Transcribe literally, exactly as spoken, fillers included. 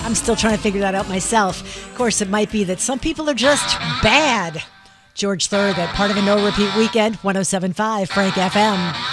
I'm still trying to figure that out myself. Of course, it might be that some people are just bad. George Thorogood, part of a no-repeat weekend, one oh seven point five Frank F M.